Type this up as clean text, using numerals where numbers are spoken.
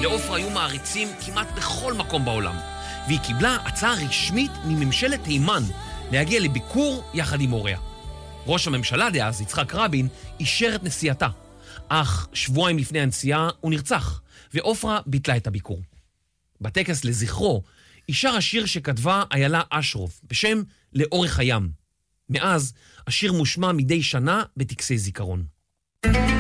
לעופרה היו מעריצים כמעט בכל מקום בעולם, והיא קיבלה הצעה רשמית מממשלת תימן להגיע לביקור יחד עם הוריה. ראש הממשלה דאז, יצחק רבין, אישר את נסיעתה, אך שבועיים לפני הנסיעה הוא נרצח, ועופרה ביטלה את הביקור. בטקס לזכרו, אישר השיר שכתבה איילה אשרוף, בשם לאורך הים. מאז, השיר מושמע מדי שנה בטקסי זיכרון.